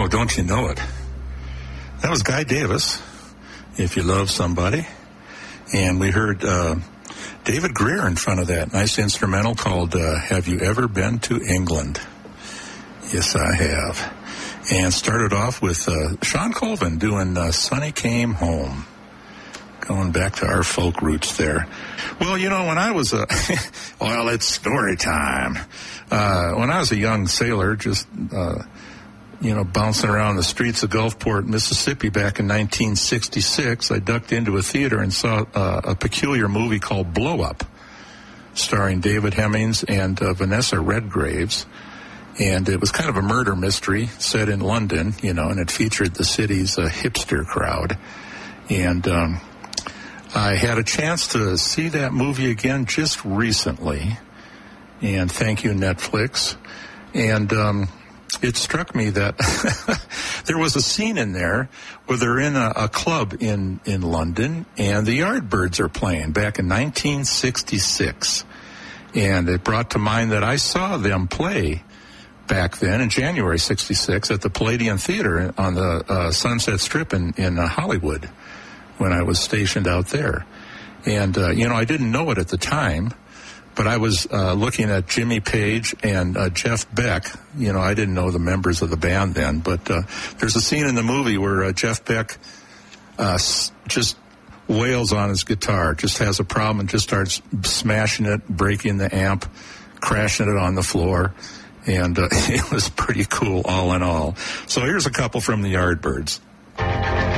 don't you know it? That was Guy Davis, If You Love Somebody. And we heard David Greer in front of that nice instrumental called Have You Ever Been to England? Yes, I have. And started off with Sean Colvin doing Sonny Came Home. Going back to our folk roots there. Well, you know, when I was well, it's story time. When I was a young sailor, just, bouncing around the streets of Gulfport, Mississippi back in 1966, I ducked into a theater and saw a peculiar movie called Blow Up, starring David Hemmings and Vanessa Redgraves. And it was kind of a murder mystery set in London, and it featured the city's hipster crowd. And I had a chance to see that movie again just recently, and thank you, Netflix. And it struck me that there was a scene in there where they're in a club in London, and the Yardbirds are playing back in 1966. And it brought to mind that I saw them play back then in January 66 at the Palladium Theater on the Sunset Strip in Hollywood, when I was stationed out there. And, I didn't know it at the time, but I was looking at Jimmy Page and Jeff Beck. I didn't know the members of the band then, but there's a scene in the movie where Jeff Beck just wails on his guitar, just has a problem and just starts smashing it, breaking the amp, crashing it on the floor. And it was pretty cool all in all. So here's a couple from the Yardbirds.